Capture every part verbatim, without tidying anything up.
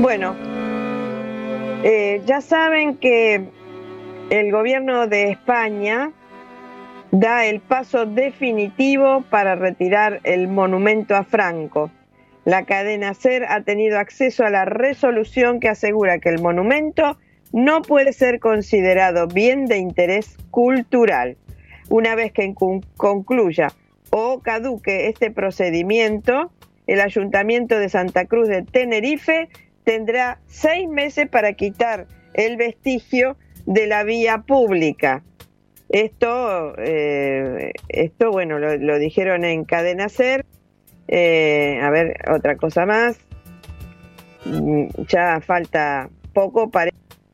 Bueno, eh, ya saben que el gobierno de España da el paso definitivo para retirar el monumento a Franco. La cadena SER ha tenido acceso a la resolución que asegura que el monumento no puede ser considerado bien de interés cultural. Una vez que concluya o caduque este procedimiento, el Ayuntamiento de Santa Cruz de Tenerife tendrá seis meses para quitar el vestigio de la vía pública. Esto, eh, esto bueno, lo, lo dijeron en Cadena SER. Eh, a ver, otra cosa más. Ya falta poco para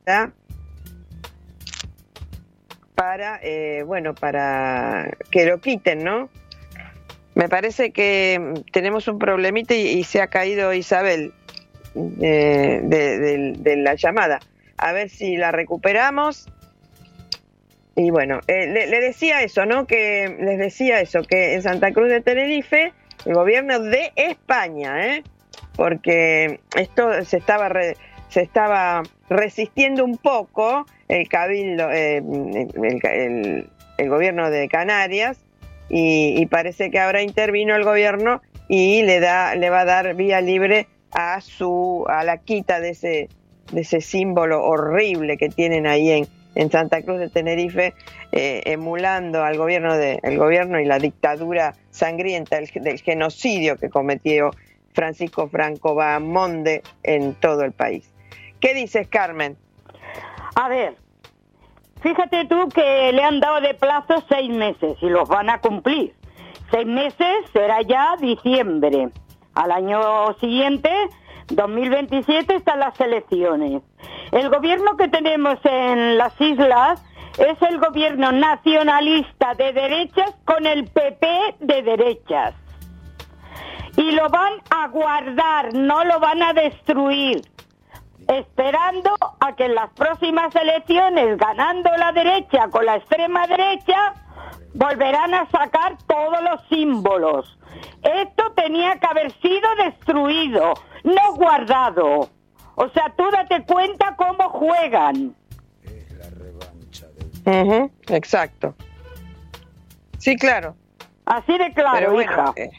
para eh, bueno, para que lo quiten, ¿no? Me parece que tenemos un problemita y, y se ha caído Isabel eh, de, de, de la llamada. A ver si la recuperamos. Y bueno, eh, le, le decía eso, ¿no? Que les decía eso, que en Santa Cruz de Tenerife, el gobierno de España, ¿eh? Porque esto se estaba re, se estaba resistiendo un poco el cabildo, eh, el, el, el gobierno de Canarias, y, y parece que ahora intervino el gobierno y le da, le va a dar vía libre a su, a la quita de ese, de ese símbolo horrible que tienen ahí en en Santa Cruz de Tenerife, eh, emulando al gobierno de el gobierno y la dictadura sangrienta del, del genocidio que cometió Francisco Franco Bahamonde en todo el país. ¿Qué dices, Carmen? A ver, fíjate tú que le han dado de plazo seis meses y los van a cumplir. Seis meses será ya diciembre. Al año siguiente, dos mil veintisiete, están las elecciones. El gobierno que tenemos en las islas es el gobierno nacionalista de derechas con el P P de derechas. Y lo van a guardar, no lo van a destruir, esperando a que en las próximas elecciones, ganando la derecha con la extrema derecha, volverán a sacar todos los símbolos. Esto tenía que haber sido destruido, no guardado. O sea, tú date cuenta cómo juegan. Es la revancha del... uh-huh, exacto. Sí, claro. Así de claro, pero bueno, hija. Eh,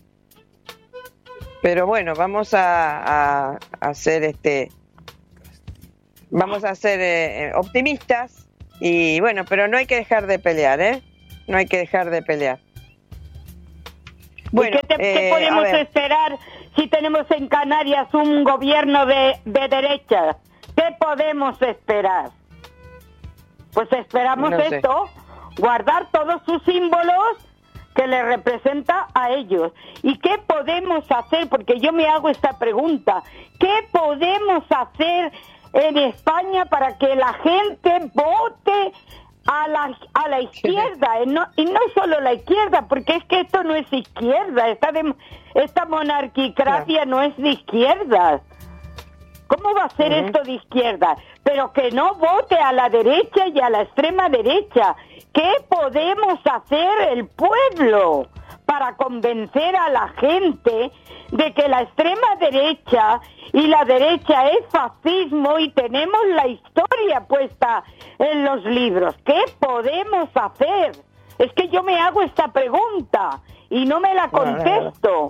pero bueno, vamos a, a hacer este... Vamos a ser eh, optimistas. Y bueno, pero no hay que dejar de pelear, ¿eh? No hay que dejar de pelear. Bueno, ¿qué, te, eh, ¿qué podemos esperar si tenemos en Canarias un gobierno de, de derecha? ¿Qué podemos esperar? Pues esperamos no esto, guardar todos sus símbolos que les representa a ellos. ¿Y qué podemos hacer? Porque yo me hago esta pregunta. ¿Qué podemos hacer en España para que la gente vote a la, a la izquierda? Y no, y no solo la izquierda, porque es que esto no es izquierda. Esta, de, esta monarquicracia no. no es de izquierdas. ¿Cómo va a ser uh-huh. esto de izquierda? Pero que no vote a la derecha y a la extrema derecha. ¿Qué podemos hacer el pueblo para convencer a la gente de que la extrema derecha y la derecha es fascismo y tenemos la historia puesta en los libros? ¿Qué podemos hacer? Es que yo me hago esta pregunta y no me la contesto.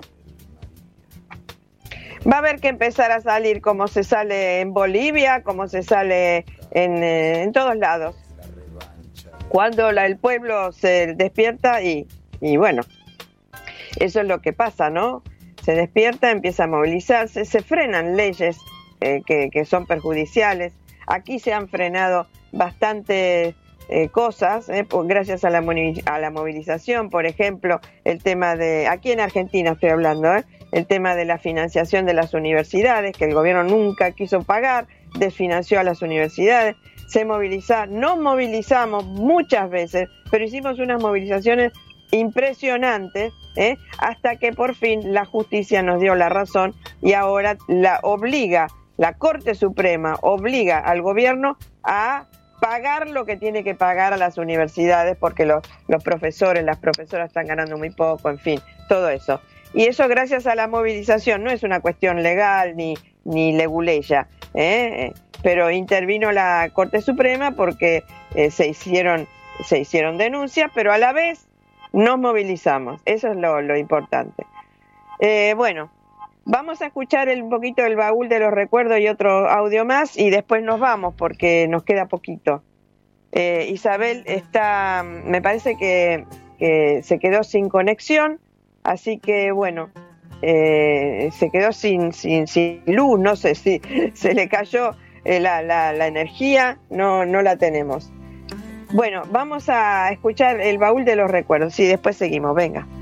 Va a haber que empezar a salir como se sale en Bolivia, como se sale en, eh, en todos lados. Cuando la, el pueblo se despierta y, y bueno, eso es lo que pasa, ¿no? Se despierta, empieza a movilizarse, se frenan leyes eh, que, que son perjudiciales. Aquí se han frenado bastantes eh, cosas, eh, pues gracias a la, a la movilización, por ejemplo, el tema de, aquí en Argentina estoy hablando, eh, el tema de la financiación de las universidades, que el gobierno nunca quiso pagar, desfinanció a las universidades. Se moviliza, nos movilizamos muchas veces, pero hicimos unas movilizaciones impresionantes, ¿eh? hasta que por fin la justicia nos dio la razón y ahora la obliga, la Corte Suprema obliga al gobierno a pagar lo que tiene que pagar a las universidades porque los, los profesores, las profesoras están ganando muy poco, en fin, todo eso. y eso gracias a la movilización, no es una cuestión legal ni, ni leguleya, ¿eh? Pero intervino la Corte Suprema porque eh, se hicieron, se hicieron denuncias, pero a la vez nos movilizamos, eso es lo, lo importante. Eh, bueno, vamos a escuchar un poquito el baúl de los recuerdos y otro audio más y después nos vamos porque nos queda poquito. Eh, Isabel está, me parece que, que se quedó sin conexión, así que bueno, eh, se quedó sin, sin, sin luz, no sé si se le cayó eh, la, la, la energía, no, no la tenemos. Bueno, vamos a escuchar el baúl de los recuerdos y después seguimos, venga.